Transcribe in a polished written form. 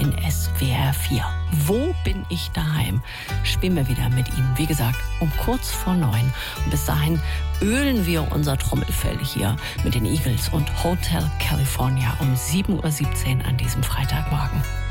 in SWR 4. Wo bin ich daheim? Spielen wir wieder mit Ihnen. Wie gesagt, um kurz vor 9. Und bis dahin ölen wir unser Trommelfell hier mit den Eagles und Hotel California um 7:17 Uhr an diesem Freitagmorgen.